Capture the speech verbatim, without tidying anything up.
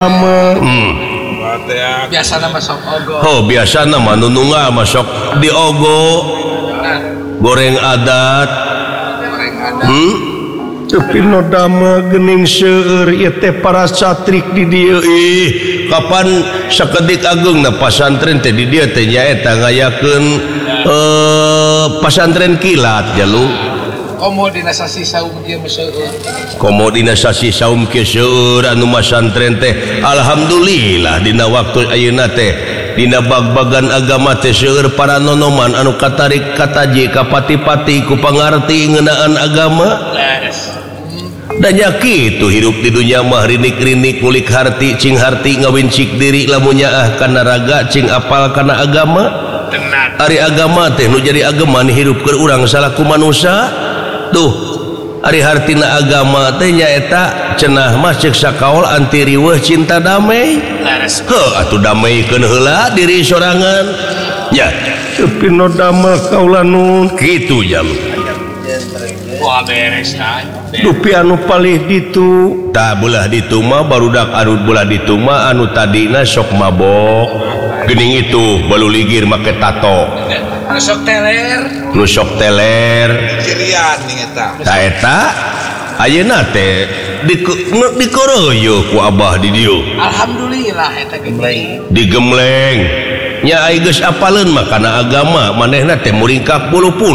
Hmm. Biasa nama sok ogo. Oh biasa nama nununga masuk diogo goreng adat. Goreng adat. Hmm? Tapi nodama gening seueur ieu teh para satrik di dieu ih kapan sakedik agung na pasantren teh di dieu teh nyaeta ngayakeun eh pasantren kilat jalu. Komo dina sasi saum kieu seueur. Komo dina sasi saum kieu seueur anu masantren teh alhamdulillah dina waktu ayeuna teh dina bag-bagan agama teh seueur para nonoman anu katarik kataji ka pati-pati ku pangarti ngeunaan agama. Dan nya kitu hirup di dunya mah rinik-rinik ngulik harti cing harti ngawincik diri lamun nyaah kana raga cing apal kana agama. Ari agama teh nu jadi ageman hirupkeun urang salaku manusia. Tuh ari hartina agama teh nyaeta cenah mah ceuk sakaol anti riweuh cinta damai. Heuh atuh dameikeun heula diri sorangan. Nya tapi no damel kaula nun kitu jam. Wah beres tah. Dupi anu palih ditu tak belah ditu mah barudak anu belah ditu mah anu tadina sok mabok geuning itu balu ligir make tato Nu sok teler. nu sok teler Cirian ning eta. ta eta ayeuna teh dikoroyo ku abah di dieu Alhamdulillah eta gembleng. digemleng nya ai geus apaleun mah kana agama manehna teh muringkak bulu pun